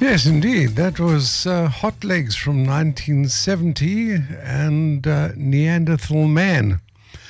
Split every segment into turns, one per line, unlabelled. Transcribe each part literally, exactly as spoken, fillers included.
Yes, indeed. That was uh, Hot Legs from nineteen seventy and uh, Neanderthal Man.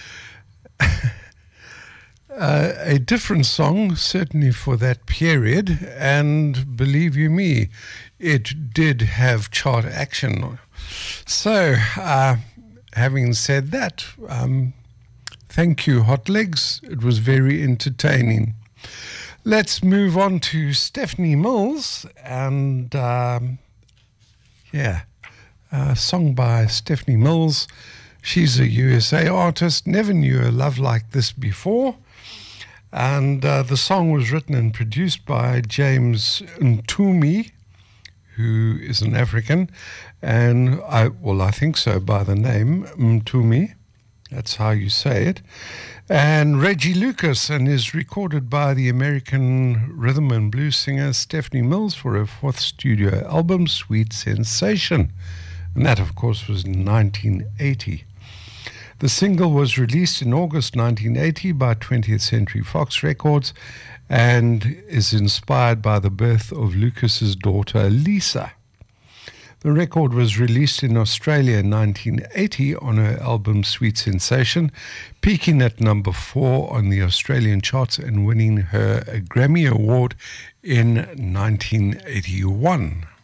Uh, a different song, certainly for that period, and believe you me, it did have chart action. So, uh, having said that, um, thank you, Hot Legs. It was very entertaining. Let's move on to Stephanie Mills, and um, yeah, a song by Stephanie Mills. She's a U S A artist, never knew a love like this before. And uh, the song was written and produced by James Ntumi, who is an African, and I, well, I think so by the name Mtumi. That's how you say it. And Reggie Lucas, and is recorded by the American rhythm and blues singer Stephanie Mills for her fourth studio album, Sweet Sensation. And that, of course, was in nineteen eighty. The single was released in August nineteen eighty by twentieth Century Fox Records and is inspired by the birth of Lucas's daughter, Lisa. The record was released in Australia in nineteen eighty on her album Sweet Sensation, peaking at number four on the Australian charts and winning her a Grammy Award in nineteen eighty-one.